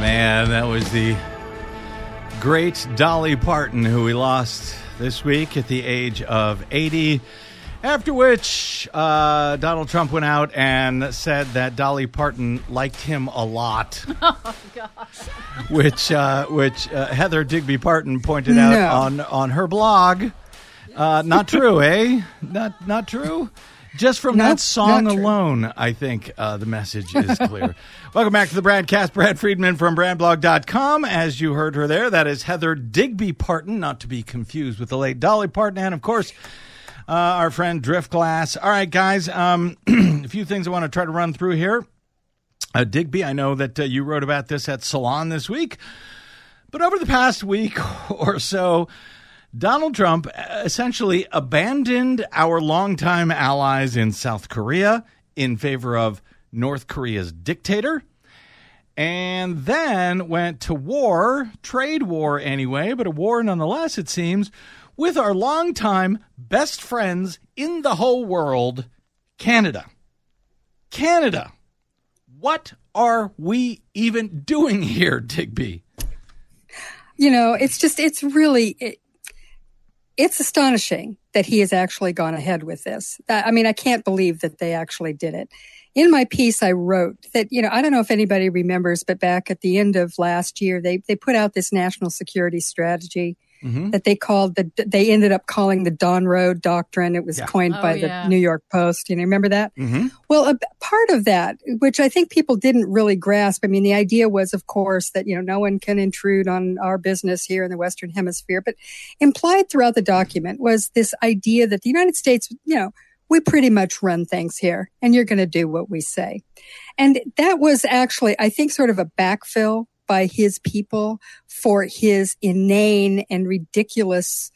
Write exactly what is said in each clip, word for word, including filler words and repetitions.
man, that was the great Dolly Parton, who we lost this week at the age of eighty. After which, uh, Donald Trump went out and said that Dolly Parton liked him a lot. Oh, gosh. Which, uh, which uh, Heather Digby Parton pointed out No. on, on her blog. Uh, not true, eh? Not not true? Just from Nope, that song not true. alone, I think uh, the message is clear. Welcome back to the Bradcast. Brad Friedman from brad blog dot com. As you heard her there, that is Heather Digby Parton, not to be confused with the late Dolly Parton. And, of course, uh, our friend Driftglass. All right, guys, um, a few things I want to try to run through here. Uh, Digby, I know that uh, you wrote about this at Salon this week. But over the past week or so, Donald Trump essentially abandoned our longtime allies in South Korea in favor of North Korea's dictator, and then went to war, trade war anyway, but a war nonetheless, it seems, with our longtime best friends in the whole world, Canada. Canada. What are we even doing here, Digby? You know, it's just, it's really, it, it's astonishing that he has actually gone ahead with this. I mean, I can't believe that they actually did it. In my piece, I wrote that, you know, I don't know if anybody remembers, but back at the end of last year, they, they put out this national security strategy mm-hmm. that they called the, they ended up calling the Don Road Doctrine. It was yeah. coined oh, by yeah. the New York Post. You know, remember that? Mm-hmm. Well, a part of that, which I think people didn't really grasp. I mean, the idea was, of course, that, you know, no one can intrude on our business here in the Western Hemisphere. But implied throughout the document was this idea that the United States, you know, we pretty much run things here and you're going to do what we say. And that was actually, I think, sort of a backfill by his people for his inane and ridiculous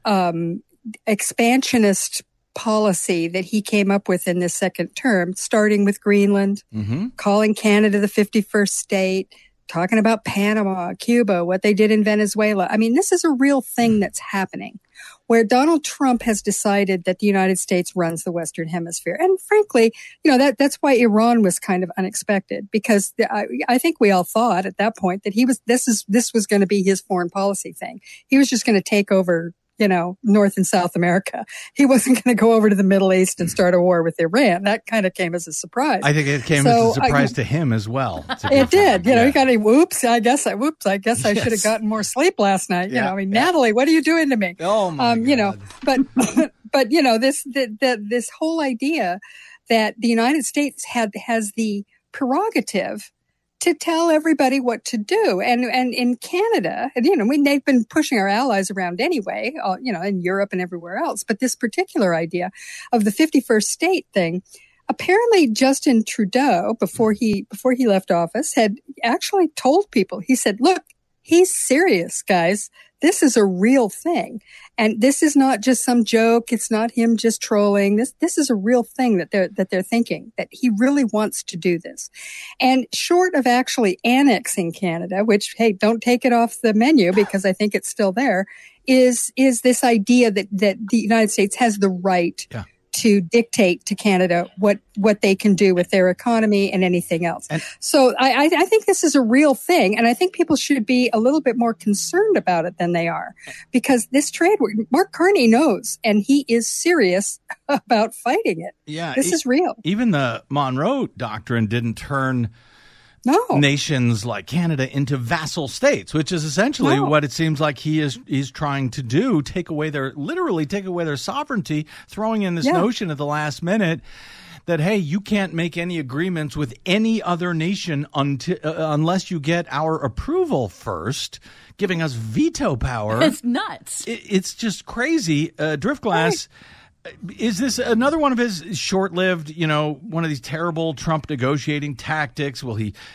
um, expansionist policy that he came up with in this second term, starting with Greenland, mm-hmm. calling Canada the fifty-first state, talking about Panama, Cuba, what they did in Venezuela. I mean, this is a real thing that's happening, where Donald Trump has decided that the United States runs the Western Hemisphere. And frankly, you know, that that's why Iran was kind of unexpected, because the, I, I think we all thought at that point that he was, this is, this was going to be his foreign policy thing. He was just going to take over, you know, North and South America. He wasn't going to go over to the Middle East and start a war with Iran. That kind of came as a surprise. I think it came so, as a surprise I, to him as well. It did. You yeah. know, he got a whoops. I guess I whoops. I guess I yes. should have gotten more sleep last night. You yeah. know, I mean, yeah. Natalie, what are you doing to me? Oh my um, God. You know, but but you know, this the, the, this whole idea that the United States had has the prerogative to tell everybody what to do. And, and in Canada, and, you know, we, they've been pushing our allies around anyway, uh, you know, in Europe and everywhere else. But this particular idea of the fifty-first state thing, apparently Justin Trudeau, before he, before he left office, had actually told people, he said, look, he's serious, guys. This is a real thing. And this is not just some joke. It's not him just trolling. This, this is a real thing that they're, that they're thinking, that he really wants to do this. And short of actually annexing Canada, which, hey, don't take it off the menu because I think it's still there, is, is this idea that, that the United States has the right yeah. to dictate to Canada what, what they can do with their economy and anything else. And so I, I think this is a real thing. And I think people should be a little bit more concerned about it than they are, because this trade war, Mark Carney knows, and he is serious about fighting it. Yeah. This it, is real. Even the Monroe Doctrine didn't turn no. nations like Canada into vassal states, which is essentially no. what it seems like he is he's trying to do, take away their, literally take away their sovereignty, throwing in this yeah. notion at the last minute that, hey, you can't make any agreements with any other nation until, uh, unless you get our approval first, giving us veto power. It's nuts. It, it's just crazy. Uh, Driftglass, right. Is this another one of his short-lived, you know, one of these terrible Trump negotiating tactics? Will he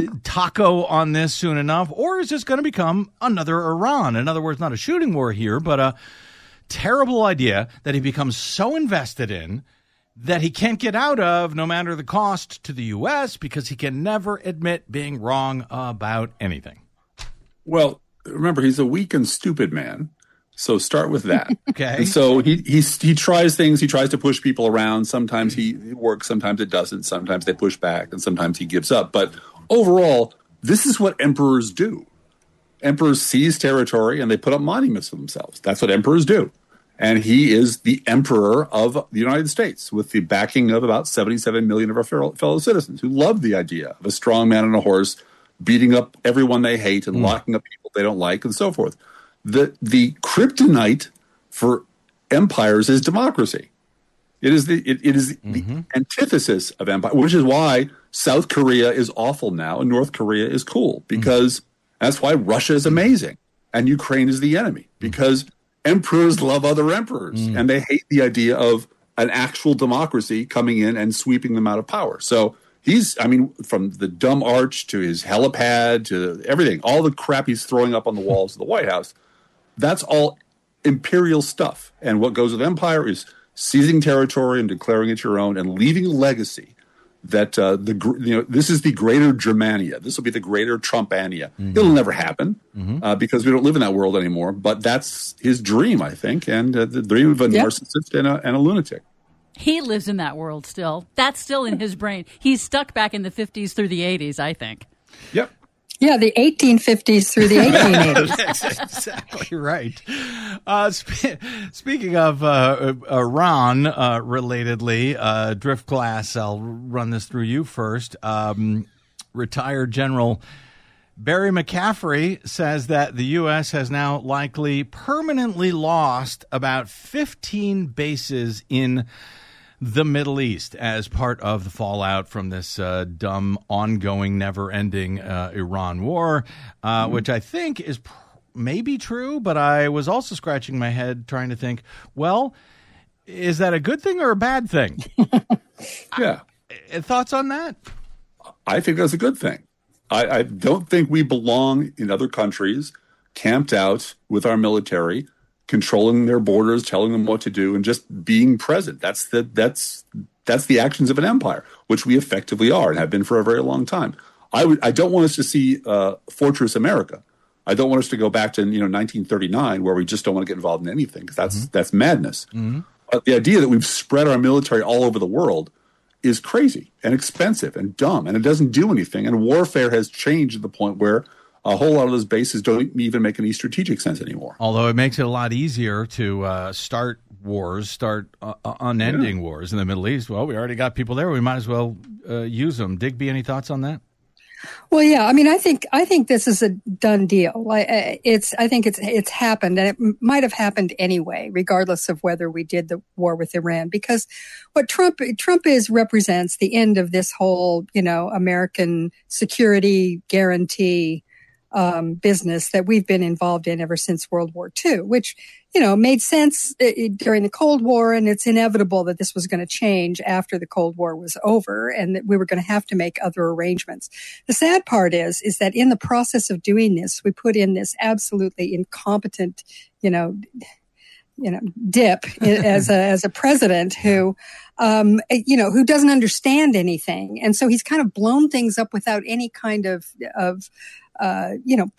taco on this soon enough? Or is this going to become another Iran? In other words, not a shooting war here, but a terrible idea that he becomes so invested in that he can't get out of, no matter the cost to the U S, because he can never admit being wrong about anything. Well, remember, he's a weak and stupid man. So start with that. Okay. And so he he he tries things. He tries to push people around. Sometimes he it works. Sometimes it doesn't. Sometimes they push back, and sometimes he gives up. But overall, this is what emperors do. Emperors seize territory and they put up monuments for themselves. That's what emperors do. And he is the emperor of the United States with the backing of about seventy-seven million of our fellow citizens who love the idea of a strong man on a horse beating up everyone they hate and mm. locking up people they don't like and so forth. The, the kryptonite for empires is democracy. It is the it, it is mm-hmm. the antithesis of empire, which is why South Korea is awful now and North Korea is cool, because mm-hmm. that's why Russia is amazing and Ukraine is the enemy, because mm-hmm. emperors love other emperors mm. and they hate the idea of an actual democracy coming in and sweeping them out of power. So he's, I mean, from the dumb arch to his helipad to everything, all the crap he's throwing up on the walls of the White House, that's all imperial stuff. And what goes with empire is seizing territory and declaring it your own and leaving a legacy that uh, the you know this is the greater Germania. This will be the greater Trumpania. Mm-hmm. It'll never happen mm-hmm. uh, because we don't live in that world anymore. But that's his dream, I think, and uh, the dream of a yep. narcissist and a, and a lunatic. He lives in that world still. That's still in his brain. He's stuck back in the fifties through the eighties, I think. Yep. Yeah, the eighteen fifties through the eighteen eighties. That's exactly right. Uh, sp- speaking of uh, Iran, uh, relatedly, uh, Drift Glass, I'll run this through you first. Um, retired General Barry McCaffrey says that the U S has now likely permanently lost about fifteen bases in the Middle East as part of the fallout from this uh, dumb, ongoing, never-ending uh, Iran war, uh, mm-hmm. which I think is pr- maybe true, but I was also scratching my head trying to think, well, is that a good thing or a bad thing? yeah. I, thoughts on that? I think that's a good thing. I, I don't think we belong in other countries, camped out with our military, controlling their borders, telling them what to do, and just being present. That's the that's that's the actions of an empire, which we effectively are and have been for a very long time. I would I don't want us to see uh, Fortress America. I don't want us to go back to you know nineteen thirty-nine where we just don't want to get involved in anything, because that's mm-hmm. that's madness. Mm-hmm. But the idea that we've spread our military all over the world is crazy and expensive and dumb, and it doesn't do anything. And warfare has changed to the point where a whole lot of those bases don't even make any strategic sense anymore. Although it makes it a lot easier to uh, start wars, start uh, unending yeah. wars in the Middle East. Well, we already got people there. We might as well uh, use them. Digby, any thoughts on that? Well, yeah. I mean, I think I think this is a done deal. Like, it's I think it's it's happened, and it might have happened anyway, regardless of whether we did the war with Iran. Because what Trump Trump is represents the end of this whole, you know, American security guarantee Um, business that we've been involved in ever since World War Two, which, you know, made sense during the Cold War, and it's inevitable that this was going to change after the Cold War was over and that we were going to have to make other arrangements. The sad part is, is that in the process of doing this, we put in this absolutely incompetent, you know, you know, dip as a, as a president who, um, you know, who doesn't understand anything. And so he's kind of blown things up without any kind of, of, Uh, you know,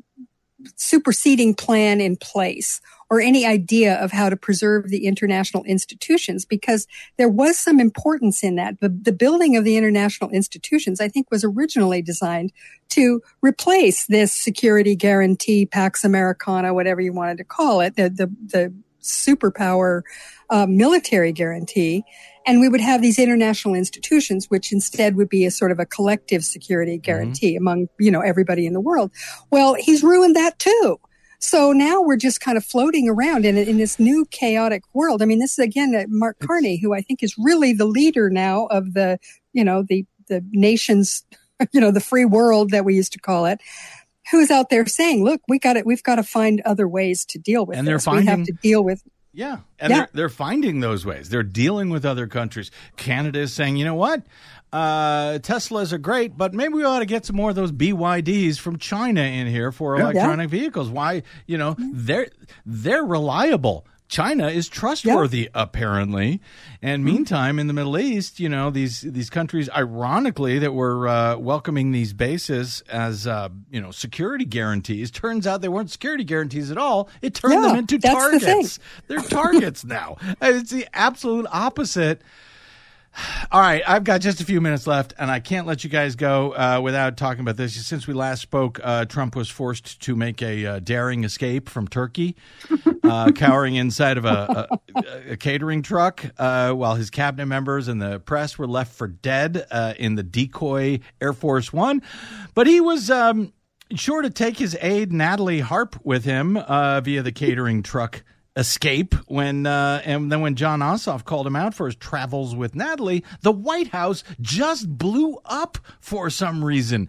superseding plan in place or any idea of how to preserve the international institutions, because there was some importance in that. The, the building of the international institutions, I think, was originally designed to replace this security guarantee, Pax Americana, whatever you wanted to call it, the, the, the superpower uh, military guarantee. And we would have these international institutions, which instead would be a sort of a collective security guarantee mm-hmm. among, you know, everybody in the world. Well, he's ruined that too. So now we're just kind of floating around in, in this new chaotic world. I mean, this is again, uh, Mark Carney, who I think is really the leader now of the, you know, the, the nation's, you know, the free world that we used to call it, who's out there saying, look, we got it. We've got to find other ways to deal with and this. They're finding- we have to deal with Yeah, and yeah. they're they're finding those ways. They're dealing with other countries. Canada is saying, you know what, uh, Teslas are great, but maybe we ought to get some more of those B Y Ds from China in here for electronic yeah. vehicles. Why, you know, they're they're reliable. China is trustworthy, yeah. apparently. And meantime, in the Middle East, you know, these these countries, ironically, that were uh, welcoming these bases as, uh, you know, security guarantees, turns out they weren't security guarantees at all. It turned yeah, them into that's targets. The thing. They're targets now. And it's the absolute opposite. All right, I've got just a few minutes left, and I can't let you guys go uh, without talking about this. Since we last spoke, uh, Trump was forced to make a uh, daring escape from Turkey, uh, cowering inside of a, a, a catering truck, uh, while his cabinet members and the press were left for dead uh, in the decoy Air Force One. But he was um, sure to take his aide, Natalie Harp, with him uh, via the catering truck escape when uh, and then when John Ossoff called him out for his travels with Natalie, the White House just blew up for some reason.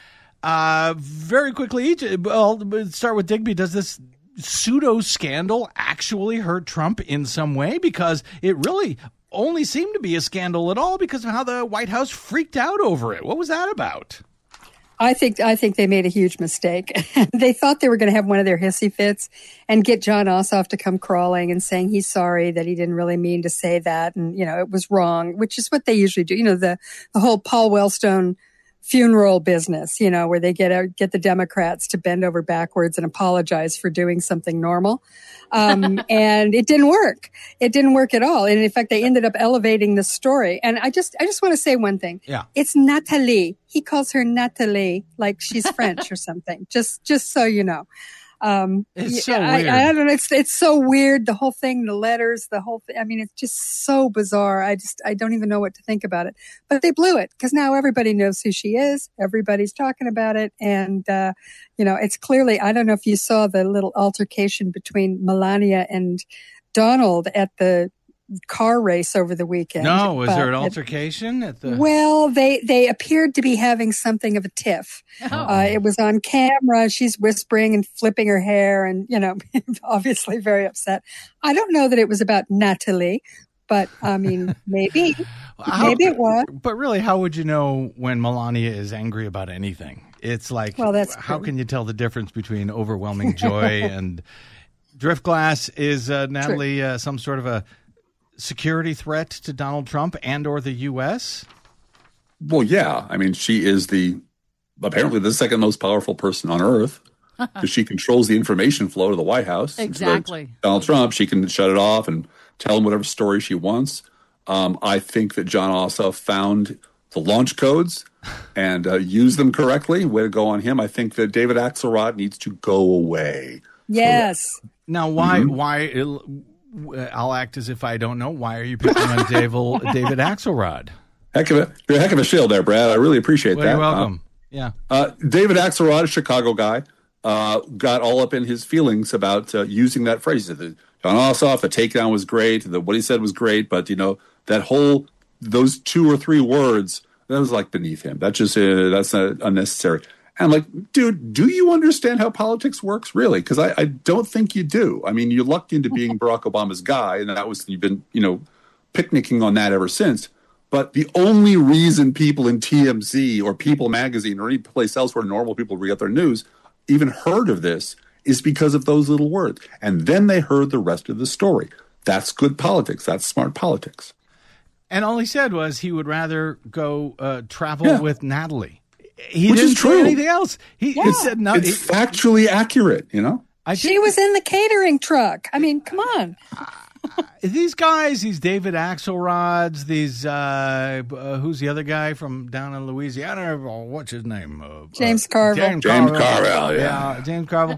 Uh, very quickly, each, well, start with Digby. Does this pseudo scandal actually hurt Trump in some way? Because it really only seemed to be a scandal at all because of how the White House freaked out over it. What was that about? I think I think they made a huge mistake. They thought they were going to have one of their hissy fits and get John Ossoff to come crawling and saying he's sorry, that he didn't really mean to say that, and you know it was wrong, which is what they usually do. You know, the the whole Paul Wellstone funeral business, you know, where they get a, get the Democrats to bend over backwards and apologize for doing something normal. Um, and it didn't work. It didn't work at all. And in fact, they ended up elevating the story. And I just, I just want to say one thing. Yeah. It's Natalie. He calls her Natalie, like she's French or something. Just, just so you know. Um, it's so I, weird. I, I don't know. It's, it's so weird. The whole thing, the letters, the whole thing. I mean, it's just so bizarre. I just, I don't even know what to think about it, but they blew it because now everybody knows who she is. Everybody's talking about it. And, uh, you know, it's clearly, I don't know if you saw the little altercation between Melania and Donald at the car race over the weekend. No, was there an it, altercation at the? Well, they they appeared to be having something of a tiff. Oh. Uh, it was on camera. She's whispering and flipping her hair, and you know, obviously very upset. I don't know that it was about Natalie, but I mean, maybe, How, maybe it was. But really, how would you know when Melania is angry about anything? It's like, well, that's how true. can you tell the difference between overwhelming joy and Driftglass? Is uh, Natalie uh, some sort of a security threat to Donald Trump and or the U S? Well, yeah. I mean, she is the apparently the second most powerful person on earth because she controls the information flow to the White House. Exactly. Donald Trump, she can shut it off and tell him whatever story she wants. Um, I think that John Ossoff found the launch codes and uh, used them correctly. Way to go on him. I think that David Axelrod needs to go away. Yes. Now, why? Mm-hmm. Why? I'll act as if I don't know. Why are you picking on David, David Axelrod? Heck of a, you're a heck of a shield there, Brad. I really appreciate Well, that. you're welcome. Uh, yeah. Uh, David Axelrod, a Chicago guy, uh, got all up in his feelings about uh, using that phrase. The John Ossoff, the takedown was great. The, what he said was great. But, you know, that whole, those two or three words, that was like beneath him. That just, uh, that's not unnecessary. And I'm like, dude, do you understand how politics works, really? Because I, I don't think you do. I mean, you lucked into being Barack Obama's guy, and that was you've been, you know, picnicking on that ever since. But the only reason people in T M Z or People Magazine or any place else where normal people read their news even heard of this is because of those little words. And then they heard the rest of the story. That's good politics. That's smart politics. And all he said was he would rather go uh, travel Yeah. with Natalie. He Which didn't is say true. anything else. He, he Yeah. said no. It's he- factually accurate, you know? I She think was in the catering truck. I mean, come on. these guys, these David Axelrods, these uh, uh, who's the other guy from down in Louisiana? Oh, what's his name? Uh, James uh, Carville. James, James Carville. Carville, yeah. James Carville.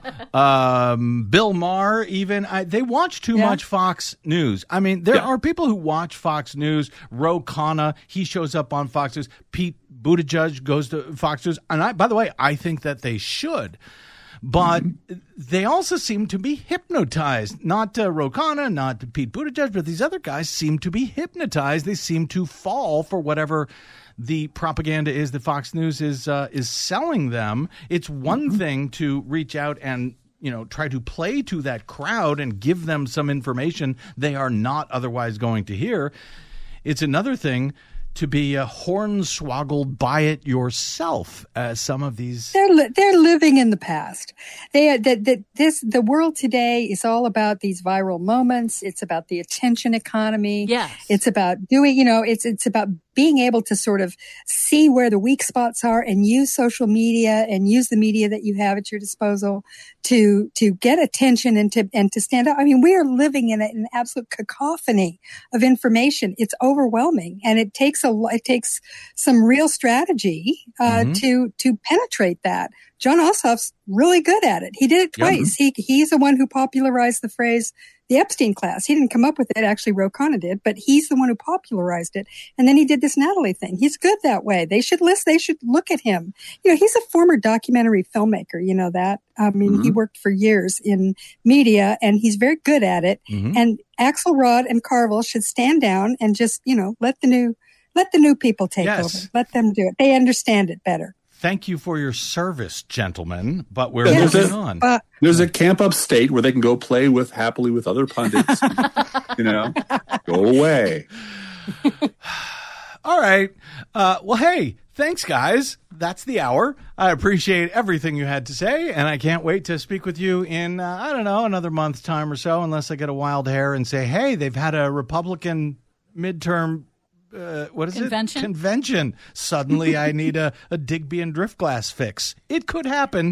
um, Bill Maher, even I, they watch too Yeah. much Fox News. I mean, there Yeah. are people who watch Fox News. Ro Khanna, he shows up on Fox News. Pete Buttigieg goes to Fox News, and I, by the way, I think that they should. But they also seem to be hypnotized. Not uh, Ro Khanna, not Pete Buttigieg, but these other guys seem to be hypnotized. They seem to fall for whatever the propaganda is that Fox News is uh, is selling them. It's one thing to reach out and you know try to play to that crowd and give them some information they are not otherwise going to hear. It's another thing to be uh, hornswoggled by it yourself, as some of these. They're li- they're living in the past. They that that this the world today is all about these viral moments. It's about the attention economy. Yes. It's about doing. You know. It's it's about being able to sort of see where the weak spots are and use social media and use the media that you have at your disposal to to get attention and to and to stand out. I mean, we are living in an absolute cacophony of information. It's overwhelming, and it takes a it takes some real strategy uh, mm-hmm. to to penetrate that. Jon Ossoff's really good at it. He did it twice. Yep. He he's the one who popularized the phrase the Epstein class. He didn't come up with it. Actually, Ro Khanna did, but he's the one who popularized it. And then he did this Natalie thing. He's good that way. They should list. They should look at him. You know, he's a former documentary filmmaker. You know that. I mean, mm-hmm. he worked for years in media, and he's very good at it. Mm-hmm. And Axelrod and Carville should stand down and just, you know, let the new let the new people take yes. over. Let them do it. They understand it better. Thank you for your service, gentlemen, but we're yeah, moving there's a, on. Uh, there's a camp upstate where they can go play with happily with other pundits. You know, go away. All right. Uh, well, hey, thanks, guys. That's the hour. I appreciate everything you had to say, and I can't wait to speak with you in, uh, I don't know, another month's time or so, unless I get a wild hair and say, hey, they've had a Republican midterm Uh, what is Convention? it? Convention. Suddenly I need a, a Digby and Driftglass fix. It could happen.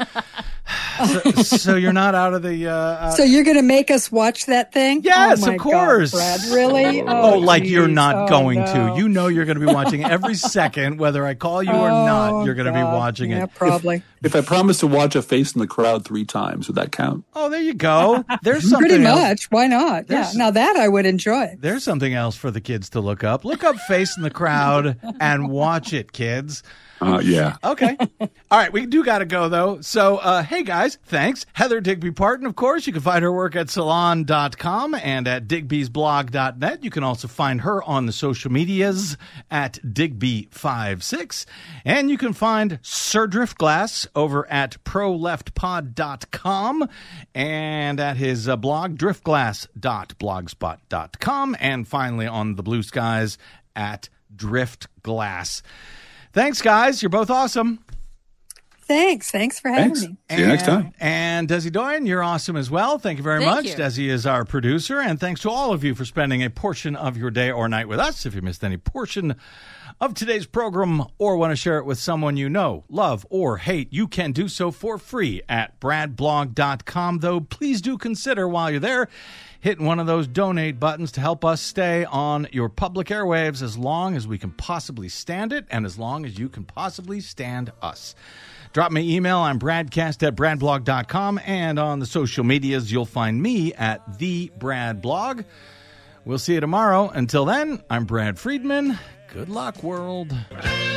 so, so you're not out of the... Uh, uh, so you're going to make us watch that thing? Yes, oh my of course. God, Brad, really? Oh, Oh, like geez. you're not Oh, going no. to. You know you're going to be watching every second, whether I call you or Oh, not. You're going to be God. watching yeah, it. probably. If I promise to watch a face in the crowd three times, would that count? Oh, there you go. There's something Pretty else. much. Why not? There's- Yeah. Now that I would enjoy. There's something else for the kids to look up. Look up Face in the Crowd and watch it, kids. Uh, yeah. Okay. All right. We do got to go, though. So, uh, hey, guys, thanks. Heather Digby Parton, of course. You can find her work at salon dot com and at digbys blog dot net. You can also find her on the social medias at digby fifty-six. And you can find Sir Driftglass over at pro left pod dot com and at his uh, blog, driftglass dot blogspot dot com. And finally on the Blue Skies at Driftglass. Thanks, guys. You're both awesome. Thanks. Thanks for having Thanks. me. See you next time. And Desi Doyen, you're awesome as well. Thank you very Thank much. you. Desi is our producer. And thanks to all of you for spending a portion of your day or night with us. If you missed any portion of today's program or want to share it with someone you know, love, or hate, you can do so for free at brad blog dot com. Though please do consider while you're there hitting one of those donate buttons to help us stay on your public airwaves as long as we can possibly stand it and as long as you can possibly stand us. Drop me an email. I'm bradcast at brad blog dot com, and on the social medias, you'll find me at the Brad Blog. We'll see you tomorrow. Until then, I'm Brad Friedman. Good luck, world.